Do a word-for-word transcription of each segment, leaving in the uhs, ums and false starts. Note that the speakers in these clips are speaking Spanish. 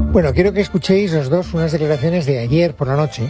Bueno, quiero que escuchéis los dos unas declaraciones de ayer por la noche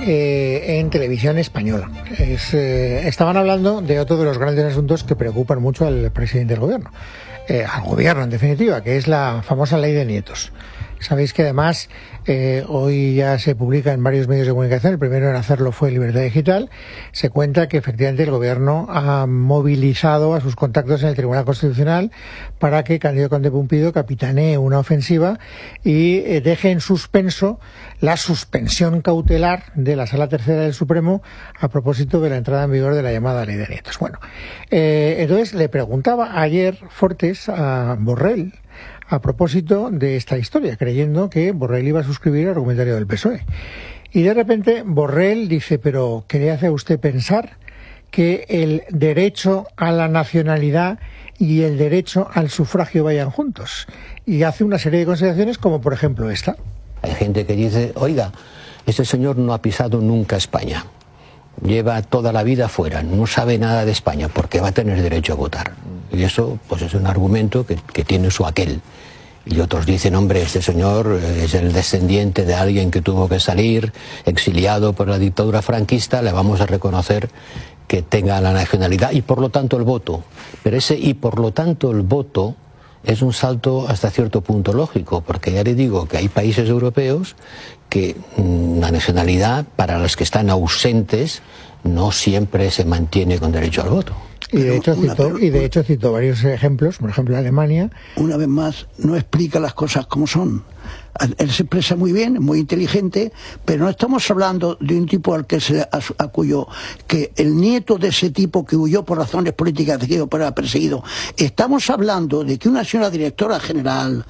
eh, en televisión española. Es, eh, estaban hablando de otro de los grandes asuntos que preocupan mucho al presidente del gobierno, eh, al gobierno en definitiva, que es la famosa ley de nietos. Sabéis que además eh, hoy ya se publica en varios medios de comunicación, el primero en hacerlo fue Libertad Digital, se cuenta que efectivamente el gobierno ha movilizado a sus contactos en el Tribunal Constitucional para que Cándido Conde Pumpido capitanee una ofensiva y eh, deje en suspenso la suspensión cautelar de la Sala Tercera del Supremo a propósito de la entrada en vigor de la llamada ley de nietos. Bueno, eh, entonces le preguntaba ayer Fortes a Borrell a propósito de esta historia, creyendo que Borrell iba a suscribir el argumentario del P S O E. Y de repente Borrell dice, pero ¿qué le hace a usted pensar que el derecho a la nacionalidad y el derecho al sufragio vayan juntos? Y hace una serie de consideraciones como por ejemplo esta. Hay gente que dice, oiga, este señor no ha pisado nunca España, lleva toda la vida fuera, no sabe nada de España, porque va a tener derecho a votar. Y eso pues es un argumento que, que tiene su aquel. Y otros dicen, hombre, este señor es el descendiente de alguien que tuvo que salir, exiliado por la dictadura franquista, le vamos a reconocer que tenga la nacionalidad y por lo tanto el voto. Pero ese y por lo tanto el voto es un salto hasta cierto punto lógico, porque ya le digo que hay países europeos que mmm, la nacionalidad para los que están ausentes no siempre se mantiene con derecho al voto. Y de, hecho, una, citó, y de hecho citó varios ejemplos, por ejemplo Alemania. Una vez más, no explica las cosas como son. Él se expresa muy bien, muy inteligente, pero no estamos hablando de un tipo al que se acuyó, que el nieto de ese tipo que huyó por razones políticas de que era perseguido. Estamos hablando de que una señora directora general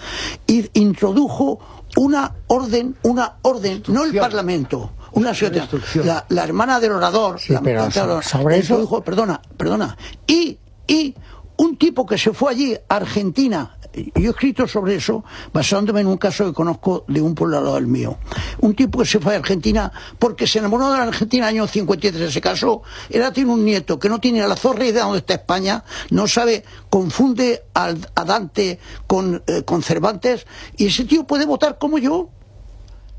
introdujo una orden, una orden, no el Parlamento. Una ciudad, la, la hermana del orador, sí, la, pero la, sobre eso hijo, perdona, perdona, y, y un tipo que se fue allí a Argentina, yo he escrito sobre eso basándome en un caso que conozco de un pueblo al lado del mío, un tipo que se fue a Argentina porque se enamoró de la Argentina en el año cincuenta y tres, se casó, era tiene un nieto que no tiene la zorra idea de dónde está España, no sabe, confunde a, a Dante con, eh, con Cervantes, y ese tío puede votar como yo.